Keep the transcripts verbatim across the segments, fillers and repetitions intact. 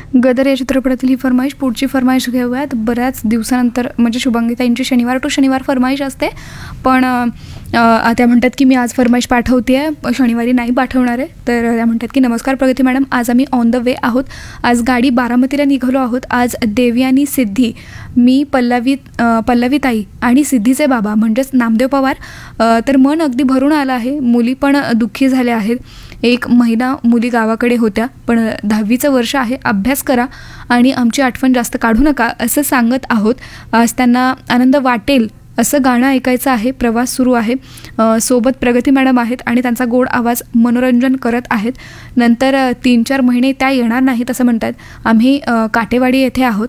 गदर या चित्रपटातील ही फरमाईश. पुढची फरमाईश घेऊयात. बऱ्याच दिवसानंतर म्हणजे शुभांगीताईंची शनिवार टू शनिवार फरमाईश असते, पण त्या म्हणतात की मी आज फरमाईश पाठवते आहे, शनिवारी नाही पाठवणार आहे. तर त्या म्हणतात की नमस्कार प्रगती मॅडम, आज आम्ही ऑन द वे आहोत. आज गाडी बारामतीला निघालो आहोत. आज देवी आणि सिद्धी, मी पल्लवी पल्लवीताई आणि सिद्धीचे बाबा म्हणजेच नामदेव पवार, तर मन अगदी भरून आलं आहे. मुली पण दुःखी झाल्या आहेत. एक महिना मुली गावाकडे होत्या, पण दहावीचं वर्ष आहे, अभ्यास करा आणि आमची आठवण जास्त काढू नका असं सांगत आहोत. आज त्यांना आनंद वाटेल असं गाणं ऐकायचं आहे. प्रवास सुरू आहे. सोबत प्रगती मॅडम आहेत आणि त्यांचा गोड आवाज मनोरंजन करत आहेत. नंतर तीन चार महिने त्या येणार नाहीत असं म्हणतात. आम्ही काटेवाडी येथे आहोत.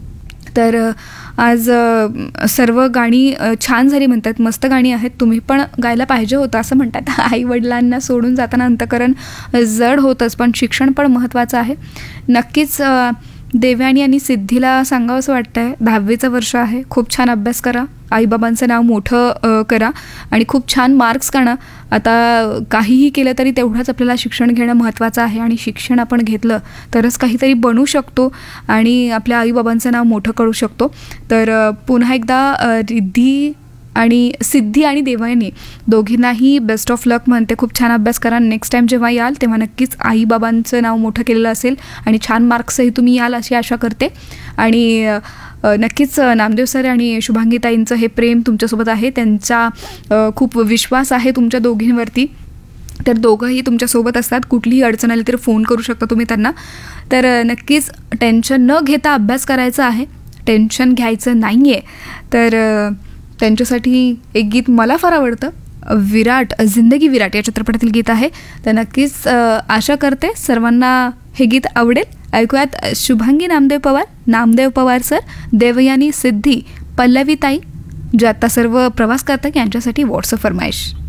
तर आज सर्व गाणी छान झाली म्हणतात, मस्त गाणी आहेत, तुम्ही पण गायला पाहिजे होतं असं म्हणतात. आई वडिलांना सोडून जाताना अंतकरण जड होतंच, पण शिक्षण पण महत्त्वाचं आहे. नक्कीच देवयानी आणि सिद्धीला सांगावं असं वाटतं आहे, दहावीचं वर्ष आहे, खूप छान अभ्यास करा, आईबाबांचं नाव मोठं करा आणि खूप छान मार्क्स काढा. आता काहीही केलं तरी तेवढंच आपल्याला शिक्षण घेणं महत्त्वाचं आहे आणि शिक्षण आपण घेतलं तरच काहीतरी बनू शकतो आणि आपल्या आईबाबांचं नाव मोठं करू शकतो. तर पुन्हा एकदा रिद्धी आणि सिद्धी आणि देवयानी दोघींनाही बेस्ट ऑफ लक म्हणते. खूप छान अभ्यास करा. नेक्स्ट टाईम जेव्हा याल तेव्हा नक्कीच आईबाबांचं नाव मोठं केलेलं असेल आणि छान मार्क्सही तुम्ही याल अशी आशा करते. आणि नक्कीच नामदेव सर आणि शुभांगीताईंचं हे प्रेम तुमच्यासोबत आहे, त्यांचा खूप विश्वास आहे तुमच्या दोघींवरती. तर दोघंही तुमच्यासोबत असतात, कुठलीही अडचण आली तर फोन करू शकता तुम्ही त्यांना. तर नक्कीच टेन्शन न घेता अभ्यास करायचा आहे, टेन्शन घ्यायचं नाही आहे. तर त्यांच्यासाठी एक गीत मला फार आवडतं, विराट, जिंदगी विराट या चित्रपटातील गीत आहे. तर नक्कीच आशा करते सर्वांना हे गीत आवडेल. ऐकूयात शुभांगी नामदेव पवार, नामदेव पवार सर, देवयानी, सिद्धी, पल्लवीताई जे आत्ता सर्व प्रवास करतात यांच्यासाठी व्हॉट्सअप फरमाईश.